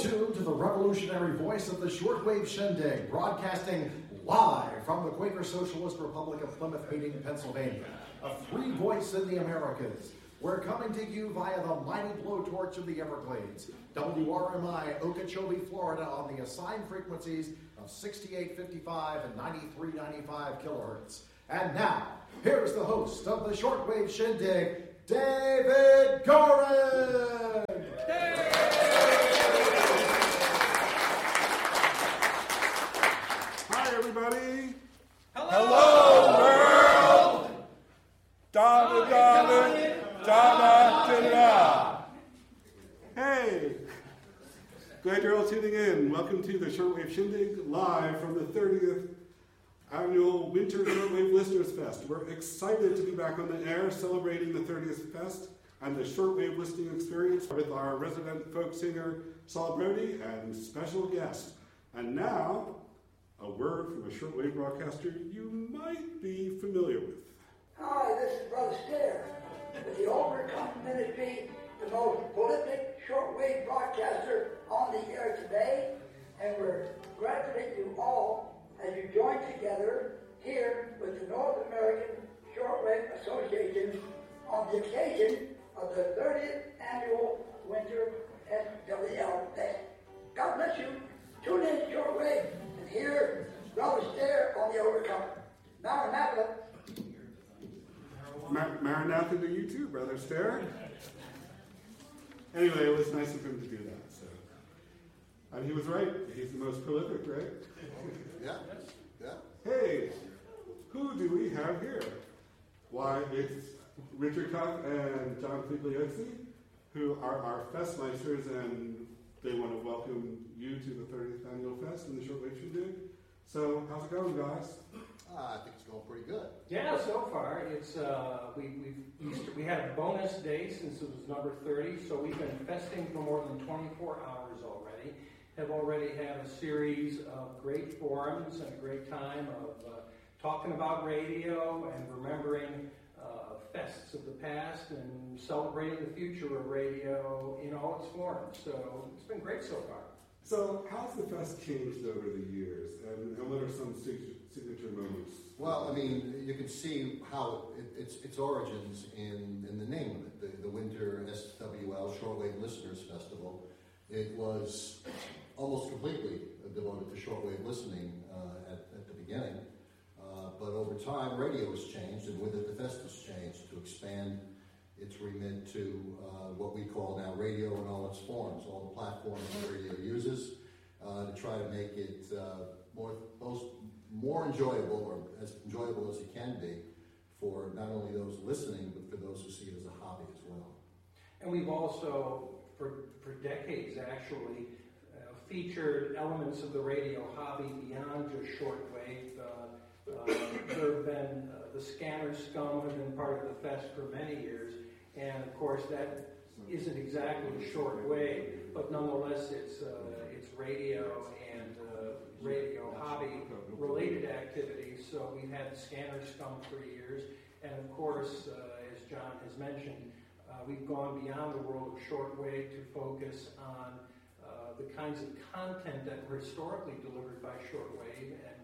tuned to the revolutionary voice of the shortwave shindig, broadcasting live from the Quaker Socialist Republic of Plymouth Meeting, Pennsylvania, a free voice in the Americas. We're coming to you via the mighty blowtorch of the Everglades, WRMI, Okeechobee, Florida, on the assigned frequencies of 6855 and 9395 kilohertz. And now, here's the host of the shortwave shindig, David Gorin! Hi, everybody. Hello, world. Da-da-da-da-da-da-da. Hey, glad you're all tuning in. Welcome to the Shortwave Shindig, live from the 30th Annual Winter Shortwave Listeners Fest. We're excited to be back on the air celebrating the 30th Fest and the shortwave listening experience with our resident folk singer, Saul Brody, and special guest. And now, a word from a shortwave broadcaster you might be familiar with. Hi, this is Brother Stair with the Overcome Ministry, the most prolific shortwave broadcaster on the air today, and we're congratulating you all as you join together here with the North American Shortwave Association on the occasion of the 30th Annual Winter SWL Fest. God bless you. Tune in shortwave and hear Brother Stair on the Overcome. Maranatha. Maranatha to you too, Brother Stair. Anyway, it was nice of him to do that. So, and he was right. He's the most prolific, right? Yeah. Hey, who do we have here? Why, it's Richard Koch and John Figliozzi, who are our Festmeisters, and they want to welcome you to the 30th Annual Fest in the Shortwave Shindig. So, how's it going, guys? I think it's going pretty good. Yeah, so far it's we had a bonus day since it was number 30, so we've been festing for more than 24 hours already. Have already had a series of great forums and a great time of talking about radio and remembering fests of the past and celebrating the future of radio in all its forms. So it's been great so far. So, how's the fest changed over the years, and what are some signature moments? Well, I mean, you can see how its origins in the name of it, the Winter SWL Shortwave Listeners Festival. It was almost completely devoted to shortwave listening at the beginning, but over time, radio has changed, and with it, the fest has changed to expand its remit to what we call now radio in all its forms, all the platforms that radio uses, to try to make it more enjoyable, or as enjoyable as it can be, for not only those listening, but for those who see it as a hobby as well. And we've also, for decades actually, featured elements of the radio hobby beyond just shortwave. There have been, the Scanner Scum have been part of the fest for many years, and of course that isn't exactly shortwave, but nonetheless it's radio and radio hobby related activities. So we've had the Scanner Scum for years, and of course, as John has mentioned, we've gone beyond the world of shortwave to focus on the kinds of content that were historically delivered by shortwave and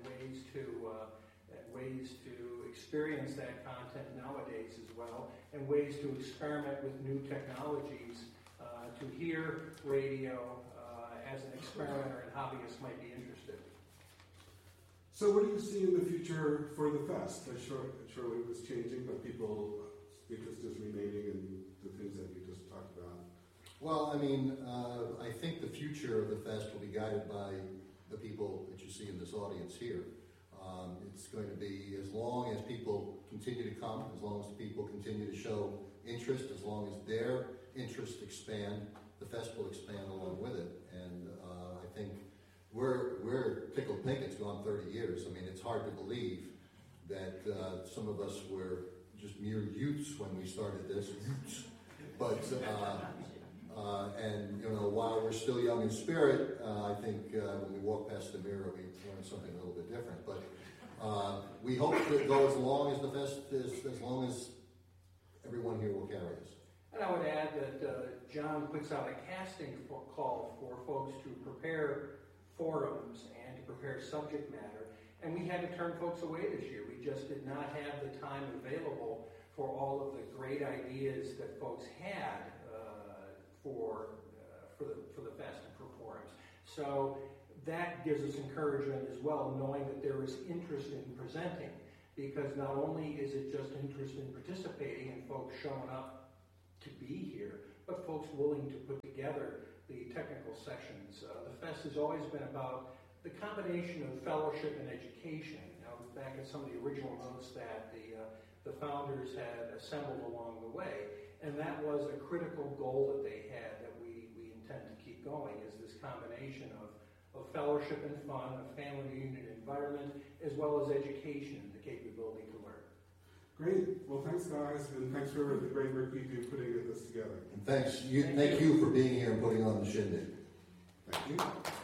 ways to experience that content nowadays as well, and ways to experiment with new technologies to hear radio as an experimenter and hobbyist might be interested. So what do you see in the future for the fest? Shortwave was changing, but people's interest is remaining in the things that you just talked about. Well, I mean, I think the future of the fest will be guided by the people that you see in this audience here. It's going to be, as long as people continue to come, as long as people continue to show interest, as long as their interests expand, the fest will expand along with it. And I think we're tickled pink. It's gone 30 years. I mean, it's hard to believe that some of us were just mere youths when we started this. But and while we're still young in spirit, I think when we walk past the mirror, we learn something a little bit different. But we hope to go as long as the fest is, as long as everyone here will carry us. And I would add that John puts out a casting call for folks to prepare forums and to prepare subject matter. And we had to turn folks away this year. We just did not have the time available for all of the great ideas that folks had for the fest and for forums. So that gives us encouragement as well, knowing that there is interest in presenting, because not only is it just interest in participating and folks showing up to be here, but folks willing to put together the technical sessions. The fest has always been about the combination of fellowship and education. Now, back at some of the original notes that the founders had assembled along the way, and that was a critical goal that they had that we intend to keep going, is this combination of fellowship and fun, a family reunion environment, as well as education and the capability to learn. Great. Well, thanks, guys, and thanks for the great work you do putting this together. And thank you for being here and putting on the shindig. Thank you.